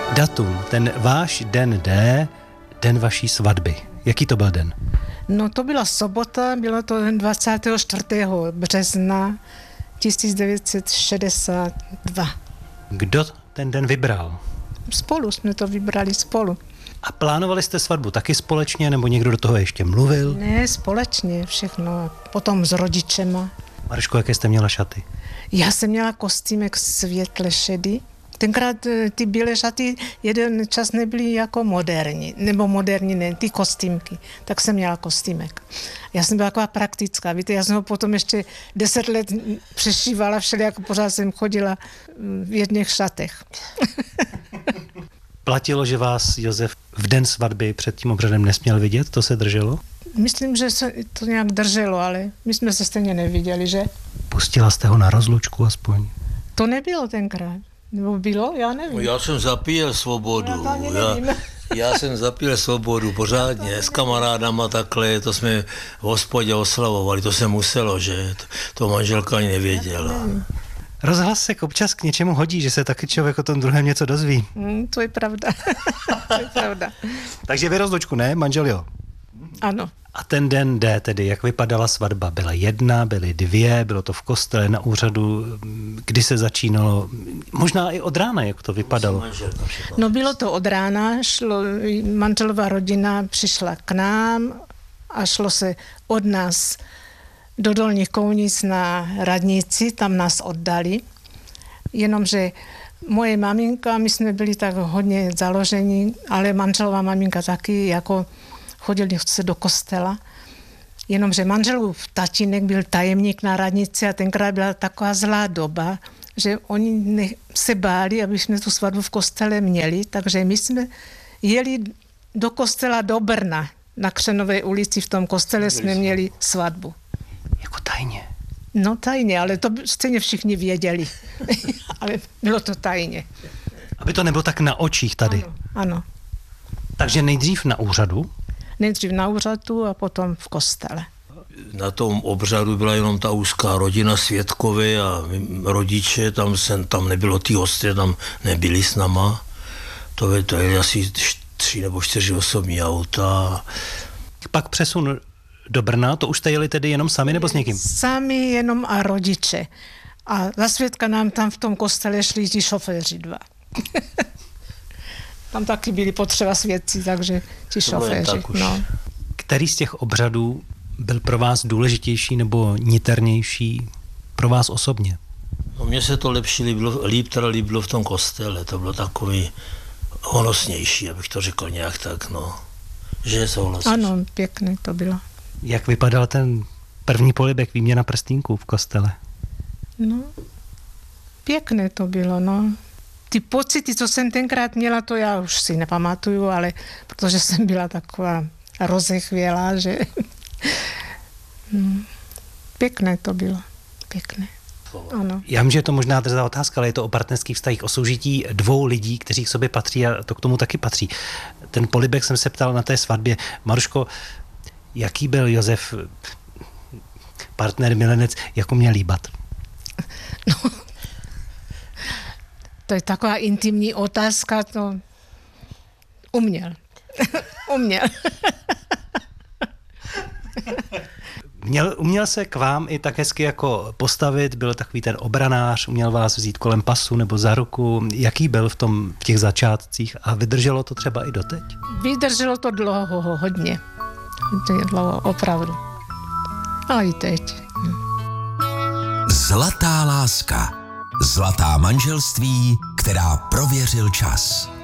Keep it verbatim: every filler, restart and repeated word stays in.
Datum, ten váš den D, den vaší svatby. Jaký to byl den? No to byla sobota, bylo to dvacátého čtvrtého března tisíc devět set šedesát dva. Kdo ten den vybral? Spolu jsme to vybrali, spolu. A plánovali jste svatbu taky společně, nebo někdo do toho ještě mluvil? Ne, společně všechno, potom s rodičema. Maruško, jaké jste měla šaty? Já jsem měla kostýmek světle šedý. Tenkrát ty bílé šaty jeden čas nebyly jako moderní, nebo moderní ne, ty kostýmky. Tak jsem měla kostýmek. Já jsem byla taková praktická, víte, já jsem ho potom ještě deset let přešívala všelijak, pořád jsem chodila v jedných šatech. Platilo, že vás Josef v den svatby před tím obřadem nesměl vidět? To se drželo? Myslím, že se to nějak drželo, ale my jsme se stejně neviděli, že? Pustila jste ho na rozlučku aspoň? To nebylo tenkrát. Nebo bylo? Já nevím. Já jsem zapíjel svobodu. Já, já, já jsem zapíjel svobodu pořádně s kamarádama takhle, to jsme v hospodě oslavovali, to se muselo, že? To, to manželka ani nevěděla. Rozhlas se občas k něčemu hodí, že se taky člověk o tom druhém něco dozví. Mm, to je pravda. To je pravda. Takže vy rozlučku, ne? Manžel jo? Ano. A ten den D tedy, jak vypadala svatba? Byla jedna, byly dvě, bylo to v kostele, na úřadu, kdy se začínalo? Možná i od rána, jak to vypadalo? No bylo to od rána, šlo, manželová rodina přišla k nám a šlo se od nás do Dolních Kounic na radnici, tam nás oddali. Jenomže moje maminka, my jsme byli tak hodně založeni, ale manželová maminka taky, jako chodili se do kostela. Jenomže manželův tatínek byl tajemník na radnici a tenkrát byla taková zlá doba, že oni ne, se báli, aby jsme tu svatbu v kostele měli, takže my jsme jeli do kostela do Brna. Na Křenové ulici v tom kostele jsme měli svatbu. Jako tajně? No tajně, ale to stejně všichni věděli. Ale bylo to tajně. Aby to nebylo tak na očích tady. Ano, ano. Takže nejdřív na úřadu? Nejdřív na úřadu a potom v kostele. Na tom obřadu byla jenom ta úzká rodina, svědkové a rodiče, tam, jsem, tam nebylo ty hosty, tam nebyli s náma. To je, to je asi tři nebo čtyři osobní auta. Pak přesun do Brna, to už jste jeli tedy jenom sami nebo s někým? Sami jenom a rodiče. A za svědka nám tam v tom kostele šli ti šoféři dva. Tam taky byli potřeba svědci, takže ti šoféři. No. Který z těch obřadů byl pro vás důležitější nebo niternější pro vás osobně? No, mně se to lepší líbilo, líp teda líbilo v tom kostele, to bylo takový honosnější, abych to řekl nějak tak, no. Že souhlasíš. Ano, pěkné to bylo. Jak vypadal ten první polibek, výměna prstýnků v kostele? No, pěkné to bylo, no. Ty pocity, co jsem tenkrát měla, to já už si nepamatuju, ale protože jsem byla taková rozechvělá, že no, pěkné to bylo, pěkné. Ano. Já vím, že je to možná drzá otázka, ale je to o partnerských vztazích, o soužití dvou lidí, kteří k sobě patří a to k tomu taky patří. Ten polibek jsem se ptal na té svatbě. Maruško, jaký byl Josef partner, milenec, jak uměl líbat? No, to je taková intimní otázka, to uměl. uměl. Měl, uměl se k vám i tak hezky jako postavit, byl takový ten obranář, uměl vás vzít kolem pasu nebo za ruku. Jaký byl v, tom, v těch začátcích a vydrželo to třeba i doteď? Vydrželo to dlouho, hodně. Hodně dlouho, opravdu. A i teď. Zlatá láska. Zlatá manželství, která prověřil čas.